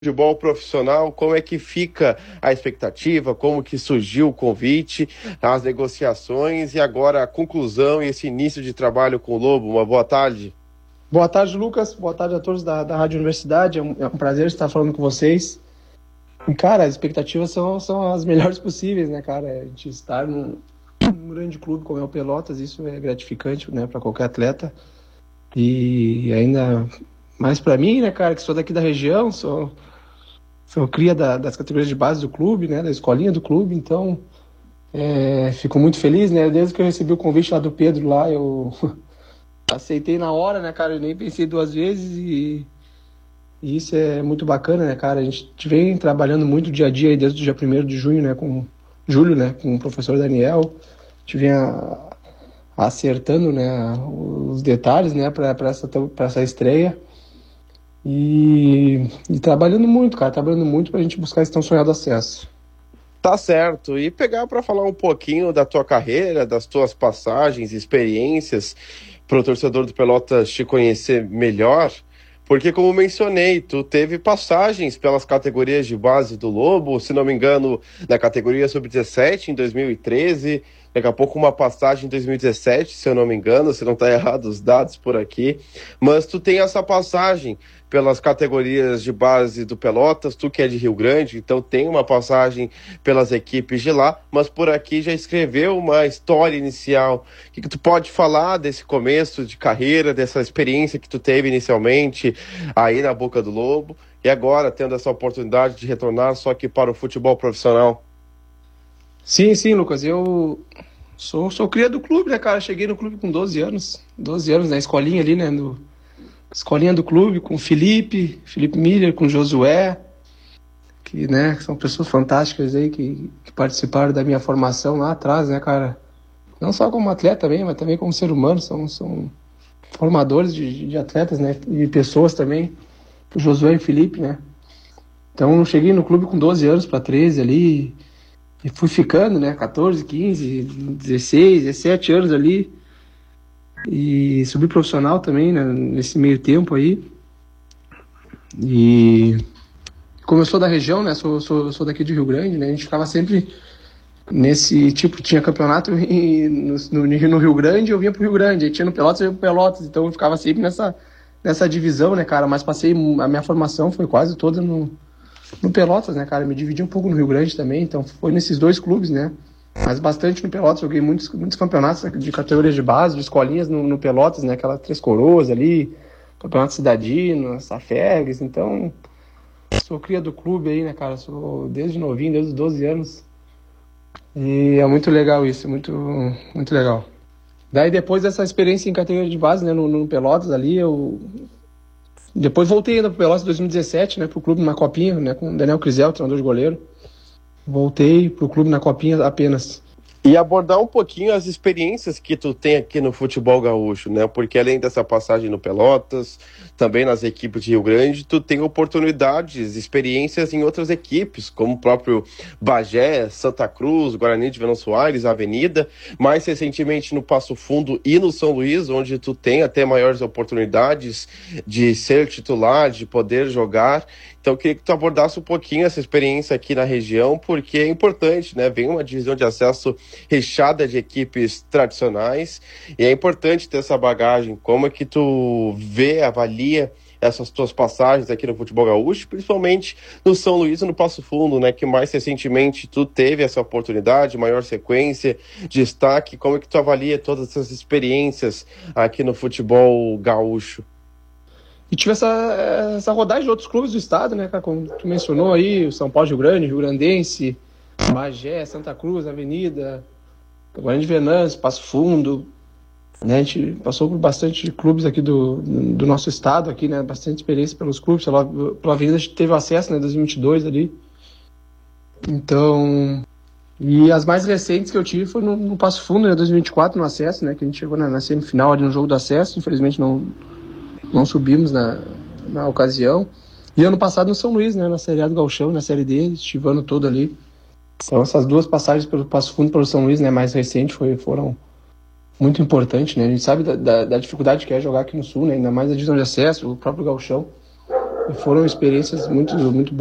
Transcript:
futebol profissional, como é que fica a expectativa, como que surgiu o convite, as negociações e agora a conclusão e esse início de trabalho com o Lobo. Uma boa tarde. Boa tarde, Lucas. Boa tarde a todos da Rádio Universidade. É um prazer estar falando com vocês. E, cara, as expectativas são as melhores possíveis, né, cara? A gente estar num grande clube como é o Pelotas, isso é gratificante, né, para qualquer atleta. E ainda mais para mim, né, cara, que sou daqui da região, sou cria das categorias de base do clube, né, da escolinha do clube, então fico muito feliz, né, desde que eu recebi o convite lá do Pedro, lá eu aceitei na hora, né, cara, eu nem pensei duas vezes e isso é muito bacana, né, cara, a gente vem trabalhando muito dia a dia, aí desde o dia 1º de junho, né, com julho, né, com o professor Daniel, a gente vem acertando, né, os detalhes, né, para essa estreia. E trabalhando muito, cara, trabalhando muito pra gente buscar esse tão sonhado acesso. Tá certo. E pegar para falar um pouquinho da tua carreira, das tuas passagens, experiências, para o torcedor do Pelotas te conhecer melhor. Porque, como mencionei, tu teve passagens pelas categorias de base do Lobo, se não me engano, na categoria sub-17 em 2013, daqui a pouco uma passagem em 2017, se eu não me engano, se não está errado os dados por aqui. Mas tu tem essa passagem pelas categorias de base do Pelotas, tu que é de Rio Grande, então tem uma passagem pelas equipes de lá, mas por aqui já escreveu uma história inicial. O que tu pode falar desse começo de carreira, dessa experiência que tu teve inicialmente aí na Boca do Lobo, e agora tendo essa oportunidade de retornar só que para o futebol profissional? Sim, Lucas, eu sou cria do clube, né, cara, cheguei no clube com 12 anos na escolinha ali, né, escolinha do clube, com Felipe Miller, com Josué, que, né, são pessoas fantásticas aí que participaram da minha formação lá atrás, né, cara, não só como atleta também, mas também como ser humano, são formadores de atletas, né, e pessoas também, o Josué e o Felipe, né. Então eu cheguei no clube com 12 anos para 13 ali, e fui ficando, né, 14, 15, 16, 17 anos ali, e subi profissional também, né, nesse meio tempo aí. E como eu sou da região, né, sou daqui de Rio Grande, né, a gente ficava sempre nesse tipo, tinha campeonato no Rio Grande, eu vinha pro Rio Grande, aí tinha no Pelotas, eu ia pro Pelotas, então eu ficava sempre nessa divisão, né, cara, mas a minha formação foi quase toda no Pelotas, né, cara, eu me dividi um pouco no Rio Grande também, então foi nesses dois clubes, né, mas bastante no Pelotas, joguei muitos campeonatos de categorias de base, de escolinhas no Pelotas, né, aquelas Três Coroas ali, Campeonato Cidadino, Safegues, então sou cria do clube aí, né, cara, sou desde novinho, desde os 12 anos, e é muito legal isso, muito, muito legal. Daí depois dessa experiência em categoria de base, né, no Pelotas ali, eu depois voltei ainda pro Pelotas em 2017, né, pro clube na Copinha, né, com o Daniel Crisel, treinador de goleiro. Voltei pro clube na Copinha apenas. E abordar um pouquinho as experiências que tu tem aqui no futebol gaúcho, né? Porque além dessa passagem no Pelotas, também nas equipes de Rio Grande, tu tem oportunidades, experiências em outras equipes, como o próprio Bagé, Santa Cruz, Guarani de Venâncio Soares, Avenida, mais recentemente no Passo Fundo e no São Luís, onde tu tem até maiores oportunidades de ser titular, de poder jogar. Então eu queria que tu abordasse um pouquinho essa experiência aqui na região, porque é importante, né? Vem uma divisão de acesso recheada de equipes tradicionais e é importante ter essa bagagem. Como é que tu vê, avalia essas tuas passagens aqui no futebol gaúcho, principalmente no São Luís e no Passo Fundo, né? Que mais recentemente tu teve essa oportunidade, maior sequência, destaque. Como é que tu avalia todas essas experiências aqui no futebol gaúcho? E tive essa rodagem de outros clubes do estado, né, cara, como tu mencionou aí, o São Paulo, Rio Grande, Rio Grandense, Bagé, Santa Cruz, Avenida, Guarani de Venâncio, Passo Fundo, né, a gente passou por bastante clubes aqui do nosso estado, aqui, né, bastante experiência pelos clubes, pela Avenida a gente teve acesso, né, em 2022 ali, então, e as mais recentes que eu tive foi no Passo Fundo, né, 2024, no acesso, né, que a gente chegou na semifinal ali no jogo do acesso, infelizmente não subimos na ocasião. E ano passado no São Luís, né, na Série A do Gauchão, na Série D, estive ano todo ali. Então essas duas passagens pelo Passo Fundo e pelo São Luís, né, mais recente, foram muito importantes, né. A gente sabe da dificuldade que é jogar aqui no Sul, né, ainda mais a divisão de acesso, o próprio Gauchão. foram experiências muito